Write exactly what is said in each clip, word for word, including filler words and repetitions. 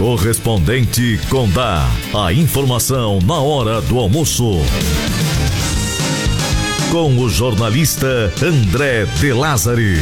Correspondente Condá. A informação na hora do almoço. Com o jornalista André de Lázari.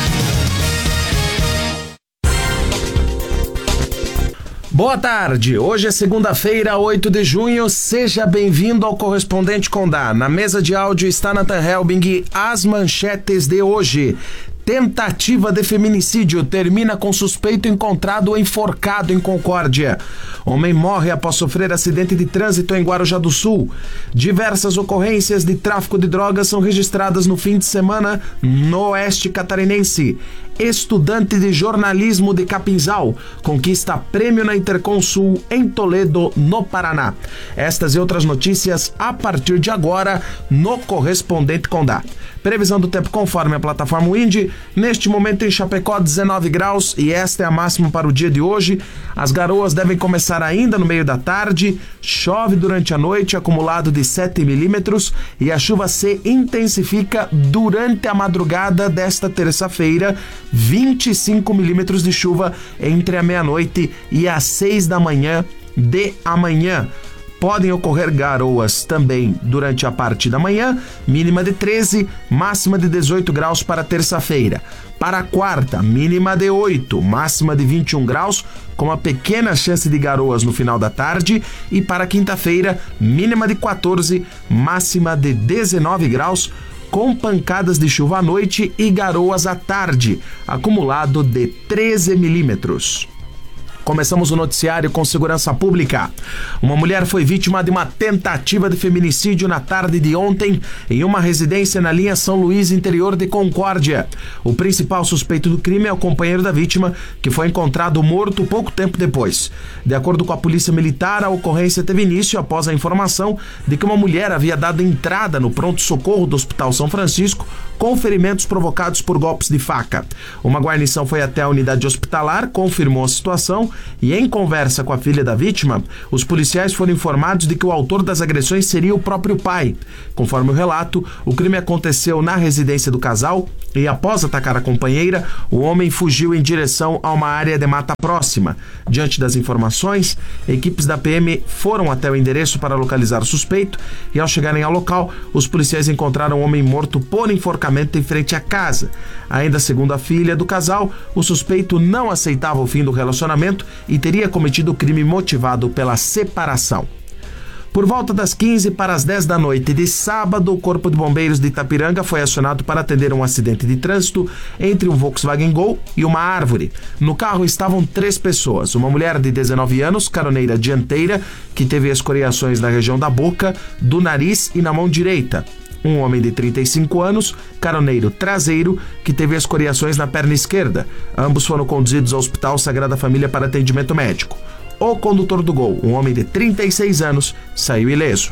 Boa tarde, hoje é segunda-feira, oito de junho, seja bem-vindo ao Correspondente Condá. Na mesa de áudio está Nathan Helbing, as manchetes de hoje. Tentativa de feminicídio termina com suspeito encontrado enforcado em Concórdia. Homem morre após sofrer acidente de trânsito em Guarujá do Sul. Diversas ocorrências de tráfico de drogas são registradas no fim de semana no oeste catarinense. Estudante de jornalismo de Capinzal conquista prêmio na Interconsul em Toledo, no Paraná. Estas e outras notícias a partir de agora no Correspondente Condá. Previsão do tempo conforme a plataforma Wind. Neste momento em Chapecó, dezenove graus e esta é a máxima para o dia de hoje. As garoas devem começar ainda no meio da tarde. Chove durante a noite, acumulado de sete milímetros, e a chuva se intensifica durante a madrugada desta terça-feira. vinte e cinco milímetros de chuva entre a meia-noite e as seis da manhã de amanhã. Podem ocorrer garoas também durante a parte da manhã, mínima de treze, máxima de dezoito graus para terça-feira. Para a quarta, mínima de oito, máxima de vinte e um graus, com uma pequena chance de garoas no final da tarde. E para quinta-feira, mínima de quatorze, máxima de dezenove graus, com pancadas de chuva à noite e garoas à tarde, acumulado de treze milímetros. Começamos o noticiário com segurança pública. Uma mulher foi vítima de uma tentativa de feminicídio na tarde de ontem em uma residência na linha São Luís, interior de Concórdia. O principal suspeito do crime é o companheiro da vítima, que foi encontrado morto pouco tempo depois. De acordo com a polícia militar, a ocorrência teve início após a informação de que uma mulher havia dado entrada no pronto-socorro do Hospital São Francisco com ferimentos provocados por golpes de faca. Uma guarnição foi até a unidade hospitalar, confirmou a situação e, em conversa com a filha da vítima, os policiais foram informados de que o autor das agressões seria o próprio pai. Conforme o relato, o crime aconteceu na residência do casal e, após atacar a companheira, o homem fugiu em direção a uma área de mata próxima. Diante das informações, equipes da P M foram até o endereço para localizar o suspeito e, ao chegarem ao local, os policiais encontraram o homem morto por enforcamento em frente à casa. Ainda segundo a filha do casal, o suspeito não aceitava o fim do relacionamento e teria cometido o crime motivado pela separação. Por volta das quinze para as dez da noite de sábado, o Corpo de Bombeiros de Itapiranga foi acionado para atender um acidente de trânsito entre um Volkswagen Gol e uma árvore. No carro estavam três pessoas: uma mulher de dezenove anos, caroneira dianteira, que teve escoriações na região da boca, do nariz e na mão direita. Um homem de trinta e cinco anos, caroneiro traseiro, que teve escoriações na perna esquerda. Ambos foram conduzidos ao Hospital Sagrada Família para atendimento médico. O condutor do Gol, um homem de trinta e seis anos, saiu ileso.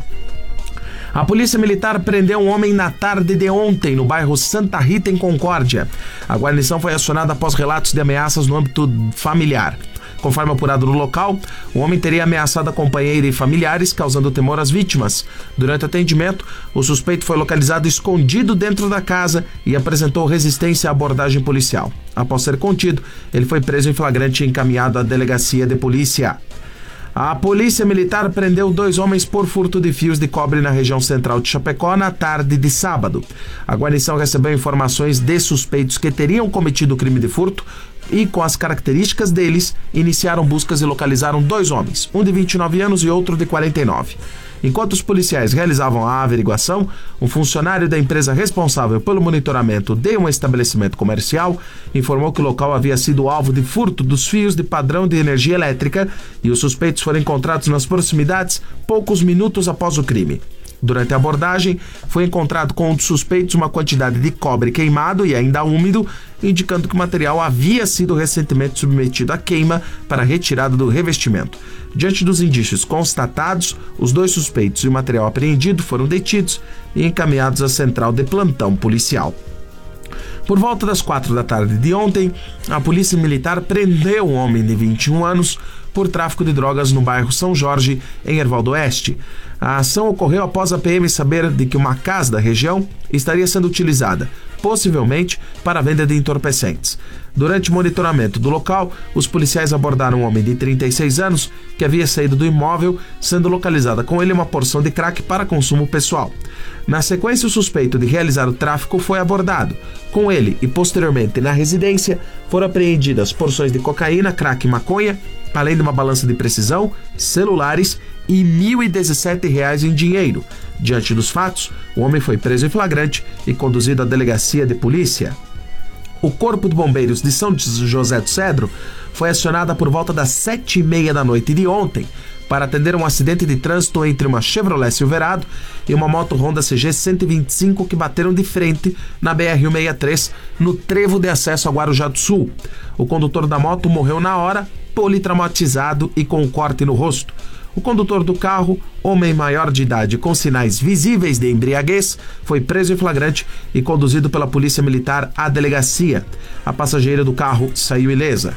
A Polícia Militar prendeu um homem na tarde de ontem no bairro Santa Rita, em Concórdia. A guarnição foi acionada após relatos de ameaças no âmbito familiar. Conforme apurado no local, o homem teria ameaçado a companheira e familiares, causando temor às vítimas. Durante o atendimento, o suspeito foi localizado escondido dentro da casa e apresentou resistência à abordagem policial. Após ser contido, ele foi preso em flagrante e encaminhado à delegacia de polícia. A Polícia Militar prendeu dois homens por furto de fios de cobre na região central de Chapecó na tarde de sábado. A guarnição recebeu informações de suspeitos que teriam cometido o crime de furto e, com as características deles, iniciaram buscas e localizaram dois homens, um de vinte e nove anos e outro de quarenta e nove. Enquanto os policiais realizavam a averiguação, um funcionário da empresa responsável pelo monitoramento de um estabelecimento comercial informou que o local havia sido alvo de furto dos fios de padrão de energia elétrica e os suspeitos foram encontrados nas proximidades poucos minutos após o crime. Durante a abordagem, foi encontrado com um dos suspeitos uma quantidade de cobre queimado e ainda úmido, indicando que o material havia sido recentemente submetido à queima para retirada do revestimento. Diante dos indícios constatados, os dois suspeitos e o material apreendido foram detidos e encaminhados à central de plantão policial. Por volta das quatro da tarde de ontem, a Polícia Militar prendeu um homem de vinte e um anos por tráfico de drogas no bairro São Jorge, em Herval do Oeste. A ação ocorreu após a P M saber de que uma casa da região estaria sendo utilizada, possivelmente para a venda de entorpecentes. Durante o monitoramento do local, os policiais abordaram um homem de trinta e seis anos que havia saído do imóvel, sendo localizada com ele uma porção de crack para consumo pessoal. Na sequência, o suspeito de realizar o tráfico foi abordado. Com ele e posteriormente na residência, foram apreendidas porções de cocaína, crack e maconha, além de uma balança de precisão, celulares e mil e dezessete reais em dinheiro. Diante dos fatos, o homem foi preso em flagrante e conduzido à delegacia de polícia. O Corpo de Bombeiros de São José do Cedro foi acionado por volta das sete e meia da noite de ontem para atender um acidente de trânsito entre uma Chevrolet Silverado e uma moto Honda C G cento e vinte e cinco que bateram de frente na B R cento e sessenta e três, no trevo de acesso a Guarujá do Sul. O condutor da moto morreu na hora, politraumatizado e com um corte no rosto. O condutor do carro, homem maior de idade com sinais visíveis de embriaguez, foi preso em flagrante e conduzido pela Polícia Militar à delegacia. A passageira do carro saiu ilesa.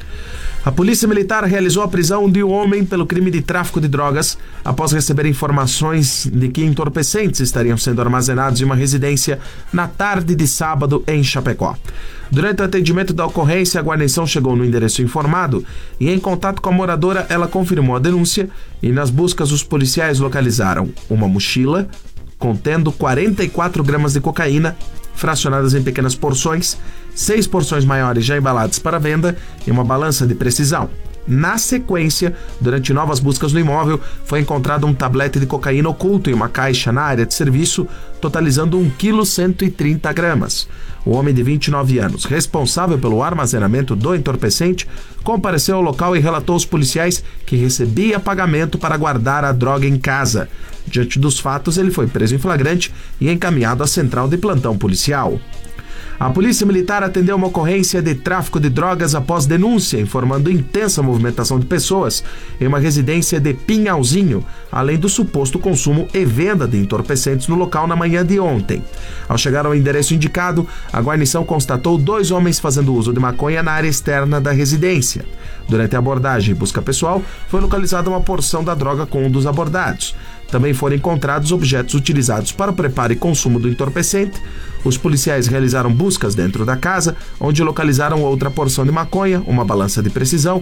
A Polícia Militar realizou a prisão de um homem pelo crime de tráfico de drogas após receber informações de que entorpecentes estariam sendo armazenados em uma residência na tarde de sábado em Chapecó. Durante o atendimento da ocorrência, a guarnição chegou no endereço informado e, em contato com a moradora, ela confirmou a denúncia e, nas buscas, os policiais localizaram uma mochila contendo quarenta e quatro gramas de cocaína, fracionadas em pequenas porções, seis porções maiores já embaladas para venda e uma balança de precisão. Na sequência, durante novas buscas no imóvel, foi encontrado um tablete de cocaína oculto em uma caixa na área de serviço, totalizando um vírgula cento e trinta gramas. O homem de vinte e nove anos, responsável pelo armazenamento do entorpecente, compareceu ao local e relatou aos policiais que recebia pagamento para guardar a droga em casa. Diante dos fatos, ele foi preso em flagrante e encaminhado à central de plantão policial. A Polícia Militar atendeu uma ocorrência de tráfico de drogas após denúncia, informando intensa movimentação de pessoas em uma residência de Pinhalzinho, além do suposto consumo e venda de entorpecentes no local na manhã de ontem. Ao chegar ao endereço indicado, a guarnição constatou dois homens fazendo uso de maconha na área externa da residência. Durante a abordagem e busca pessoal, foi localizada uma porção da droga com um dos abordados. Também foram encontrados objetos utilizados para o preparo e consumo do entorpecente. Os policiais realizaram buscas dentro da casa, onde localizaram outra porção de maconha, uma balança de precisão